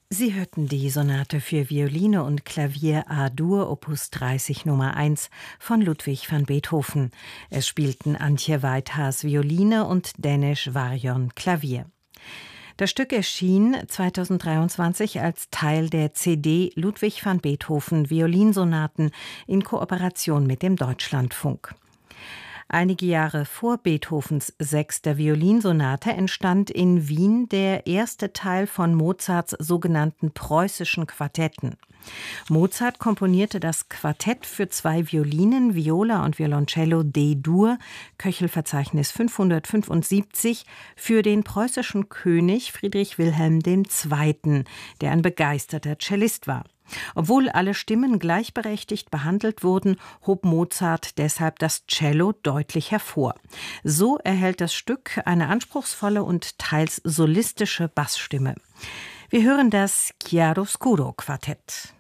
Sie hörten die Sonate für Violine und Klavier A-Dur Opus 30 Nummer 1 von Ludwig van Beethoven. Es spielten Antje Weithaas Violine und Denis Varjon Klavier. Das Stück erschien 2023 als Teil der CD Ludwig van Beethoven Violinsonaten in Kooperation mit dem Deutschlandfunk. Einige Jahre vor Beethovens 6. Violinsonate entstand in Wien der erste Teil von Mozarts sogenannten preußischen Quartetten. Mozart komponierte das Quartett für 2 Violinen, Viola und Violoncello D-Dur, Köchelverzeichnis 575, für den preußischen König Friedrich Wilhelm II., der ein begeisterter Cellist war. Obwohl alle Stimmen gleichberechtigt behandelt wurden, hob Mozart deshalb das Cello deutlich hervor. So erhält das Stück eine anspruchsvolle und teils solistische Bassstimme. Wir hören das Chiaroscuro Quartett.